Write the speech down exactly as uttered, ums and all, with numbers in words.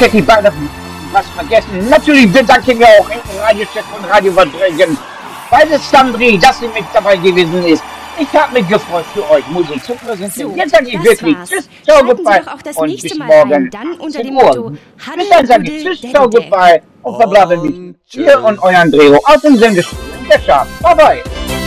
hätte ich beide was vergessen. Natürlich bedanke ich mich auch in Radiochef und Radio Verdrängen. Bei der Sandri, dass sie mit dabei gewesen ist. Ich habe mich gefreut, für euch Musik zu präsentieren. So, Jetzt sage ich das wirklich war's. Tschüss, ciao, Schalten Sie goodbye doch auch das und nächste bis Mal morgen. ein, dann unter zehn dem Uhr. Motto Bis Haddel, dann sage ich Huddel, Tschüss, ciao, Dedede. goodbye und verbleibe mit Und ihr und euer Andreo aus dem Sendestudio. Der Schaf. Bye bye.